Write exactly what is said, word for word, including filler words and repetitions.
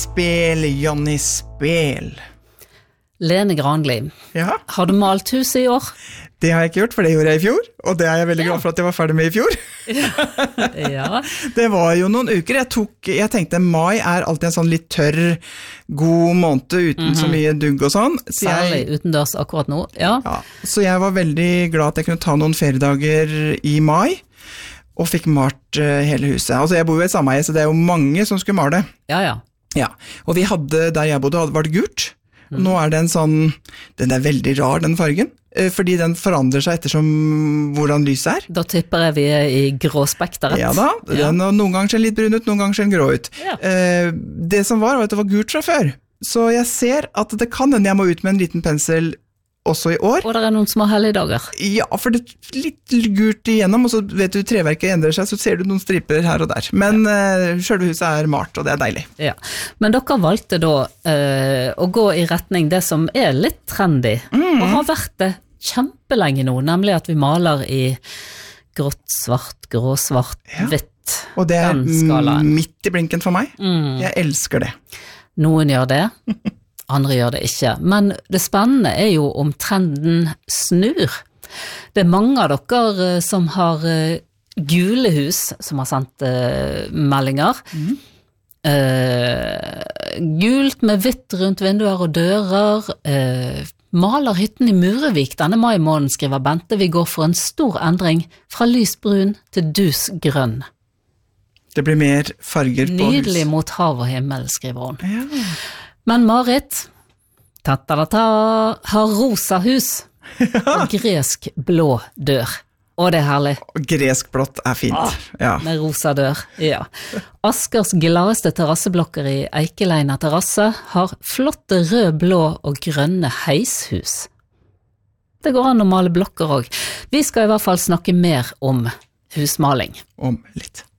Spel, Jonny, spel. Lene Granli, Ja, har du malt huset i år? det har jeg ikke gjort, for det gjorde jeg i fjor, og det er jeg veldig glad for at jeg var ferdig med i fjor. Ja. Det var jo noen uker, jeg, tok, jeg tenkte mai er alltid en sånn litt tørr, god måned uten mm-hmm. så mye dugg og sånn. Så Særlig jeg, utendørs akkurat nå, ja. ja. Så jeg var veldig glad at jeg kunne ta noen feriedager i mai, og fikk malt uh, hele huset. Altså jeg bor jo i et sameie, så det er jo mange som skulle male. Ja, ja. Ja, og vi hadde, der jeg bodde, var det gult. Mm. Nå er det en sånn, den er veldig rar, den fargen, fordi den forandrer seg ettersom hvordan lyset er. Da tipper jeg vi er i grå spekteret. Ja da, den, ja. Noen ganger ser den litt brun ut, noen ganger ser den grå ut. Ja. Eh, det som var, var at det var gult fra før, så jeg ser at det kan hende jeg må ut med en liten pensel også i år. Og det er noen små helligdager. Ja, for det er litt gult igjennom, og så vet du, treverket endrer seg, så ser du noen striper her og der. Men ja. uh, selve huset er malt, og det er deilig. Ja, men dere valgte da uh, å gå i retning det som er litt trendy, mm. og har vært det kjempelenge nå, nemlig at vi maler i grått, svart, grå, svart, ja. Hvitt. Og det er midt i blinken for meg. Mm. Jeg elsker det. Noen gjør det. Andre gjør det ikke, men det spennende er jo om trenden snur. Det er mange av dere som har gule hus, som har sendt uh, meldinger. Mm. Uh, gult med hvitt rundt vinduer og dører. Uh, maler hytten i Murevik denne mai måneden, skriver Bente. Vi går for en stor endring fra lysbrun til dusgrønn. Det blir mer farger på hus. Nydelig mot hav og himmel, skriver hun. Ja. Men Marit, ta-ta-ta-ta, har rosa hus og gresk blå dør. Og det er herlig. Gresk blått er fint. Ah, ja. Med rosa dør, ja. Askers gladeste terrasseblokker i Eikeleina terrasse har flotte rød, blå og grønne heishus. Det går an å male blokker også. Vi skal i hvert fall snakke mer om husmaling. Om litt.